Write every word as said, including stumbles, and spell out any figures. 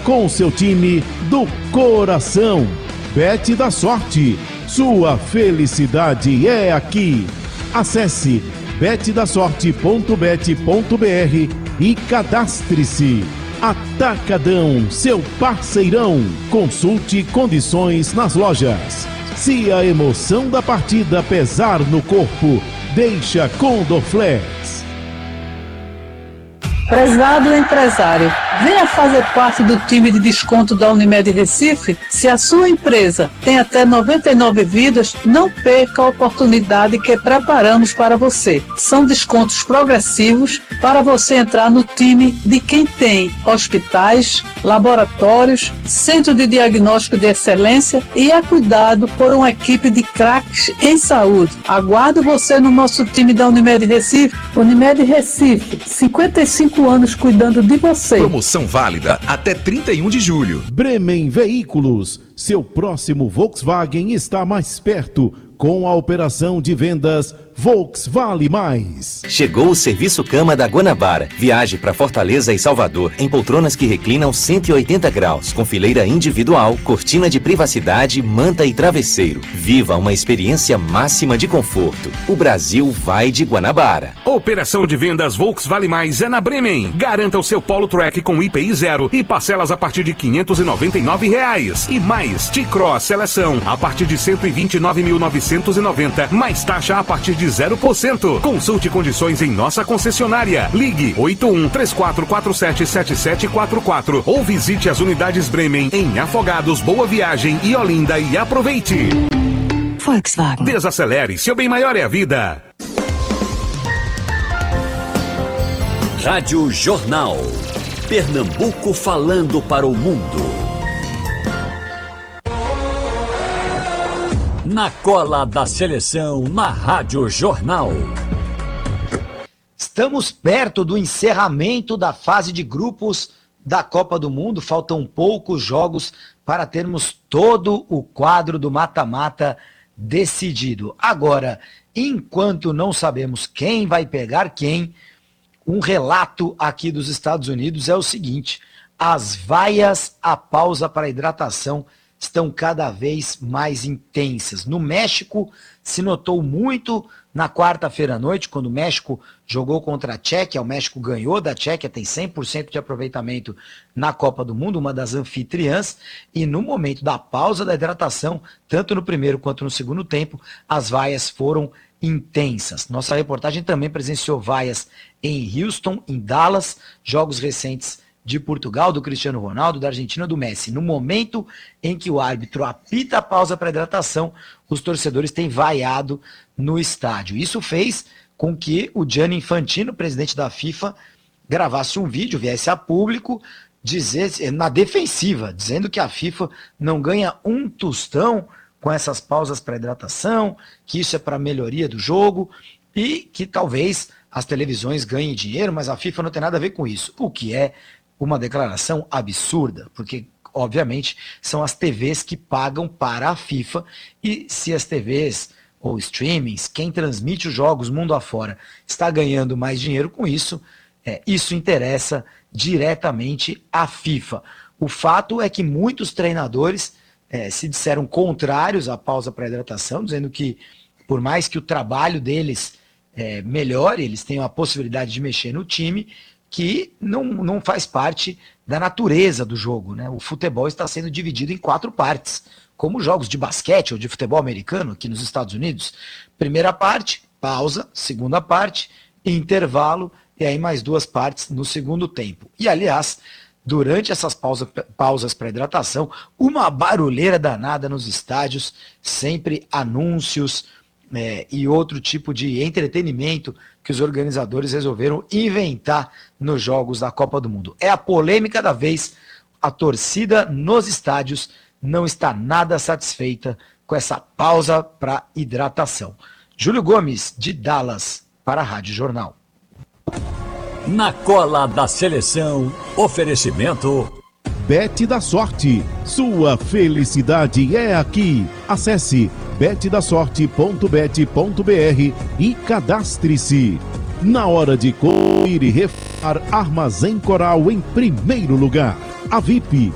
com seu time do coração. Bet da Sorte. Sua felicidade é aqui. Acesse bet da sorte ponto bet ponto br e cadastre-se. Atacadão, seu parceirão. Consulte condições nas lojas. Se a emoção da partida pesar no corpo, deixa com Dorflex. Prezado empresário, venha fazer parte do time de desconto da Unimed Recife. Se a sua empresa tem até noventa e nove vidas, não perca a oportunidade que preparamos para você. São descontos progressivos para você entrar no time de quem tem hospitais, laboratórios, centro de diagnóstico de excelência e é cuidado por uma equipe de craques em saúde. Aguardo você no nosso time da Unimed Recife. Unimed Recife, cinquenta e cinco anos cuidando de você. Promoção válida até trinta e um de julho. Bremen Veículos, seu próximo Volkswagen está mais perto com a operação de vendas Volkswagen Mais. Chegou o serviço cama da Guanabara. Viaje para Fortaleza e Salvador em poltronas que reclinam cento e oitenta graus, com fileira individual, cortina de privacidade, manta e travesseiro. Viva uma experiência máxima de conforto. O Brasil vai de Guanabara. Operação de vendas Volkswagen Mais é na Bremen. Garanta o seu Polo Track com I P I zero e parcelas a partir de quinhentos e noventa e nove reais. E mais T-Cross Seleção a partir de cento e vinte e nove mil novecentos e noventa, mais taxa a partir de zero por cento. Consulte condições em nossa concessionária. Ligue oito um três quatro quatro sete sete sete quatro quatro ou visite as unidades Bremen em Afogados, Boa Viagem e Olinda e aproveite. Volkswagen. Desacelere, seu bem maior é a vida. Rádio Jornal. Pernambuco falando para o mundo. Na cola da seleção, na Rádio Jornal. Estamos perto do encerramento da fase de grupos da Copa do Mundo. Faltam poucos jogos para termos todo o quadro do mata-mata decidido. Agora, enquanto não sabemos quem vai pegar quem, um relato aqui dos Estados Unidos é o seguinte: as vaias à pausa para hidratação estão cada vez mais intensas. No México, se notou muito na quarta-feira à noite, quando o México jogou contra a Tchequia. O México ganhou da Tchequia, tem cem por cento de aproveitamento na Copa do Mundo, uma das anfitriãs, e no momento da pausa da hidratação, tanto no primeiro quanto no segundo tempo, as vaias foram intensas. Nossa reportagem também presenciou vaias em Houston, em Dallas, jogos recentes de Portugal, do Cristiano Ronaldo, da Argentina, do Messi. No momento em que o árbitro apita a pausa para hidratação, os torcedores têm vaiado no estádio. Isso fez com que o Gianni Infantino, presidente da FIFA, gravasse um vídeo, viesse a público, dizer, na defensiva, dizendo que a FIFA não ganha um tostão com essas pausas para hidratação, que isso é para melhoria do jogo e que talvez as televisões ganhem dinheiro, mas a FIFA não tem nada a ver com isso. O que é uma declaração absurda, porque, obviamente, são as T Vs que pagam para a FIFA, e se as T Vs ou streamings, quem transmite os jogos mundo afora, está ganhando mais dinheiro com isso, é, isso interessa diretamente à FIFA. O fato é que muitos treinadores é, se disseram contrários à pausa para hidratação, dizendo que, por mais que o trabalho deles é, melhore, eles tenham a possibilidade de mexer no time, que não, não faz parte da natureza do jogo, né? O futebol está sendo dividido em quatro partes, como jogos de basquete ou de futebol americano aqui nos Estados Unidos. Primeira parte, pausa. Segunda parte, intervalo. E aí mais duas partes no segundo tempo. E, aliás, durante essas pausa, pausas para hidratação, uma barulheira danada nos estádios, sempre anúncios é, e outro tipo de entretenimento que os organizadores resolveram inventar nos jogos da Copa do Mundo. É a polêmica da vez. A torcida nos estádios não está nada satisfeita com essa pausa para hidratação. Júlio Gomes, de Dallas, para a Rádio Jornal. Na cola da seleção, oferecimento Bet da Sorte. Sua felicidade é aqui. Acesse bet da sorte ponto bet ponto br e cadastre-se. Na hora de construir e reformar, Armazém Coral em primeiro lugar. A V I P